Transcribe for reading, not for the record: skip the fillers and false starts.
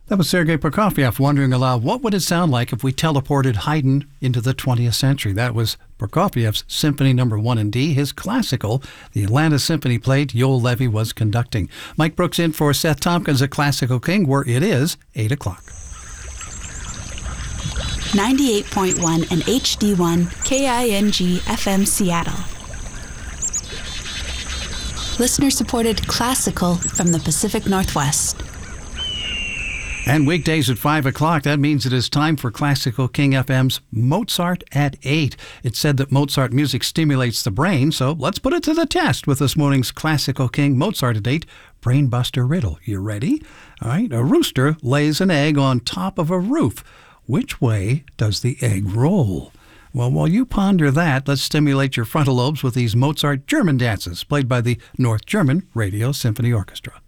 That was Sergei Prokofiev wondering aloud, what would it sound like if we teleported Haydn into the 20th century? That was Prokofiev's Symphony No. 1 in D, his classical. The Atlanta Symphony played, Yoel Levy was conducting. Mike Brooks in for Seth Tompkins at Classical King, where it is 8 o'clock. 98.1 and HD1 KING FM Seattle. Listener-supported classical from the Pacific Northwest. And weekdays at 5 o'clock, that means it is time for Classical King FM's Mozart at 8. It's said that Mozart music stimulates the brain, so let's put it to the test with this morning's Classical King Mozart at 8 Brainbuster Riddle. You ready? All right, a rooster lays an egg on top of a roof. Which way does the egg roll? Well, while you ponder that, let's stimulate your frontal lobes with these Mozart German dances played by the North German Radio Symphony Orchestra.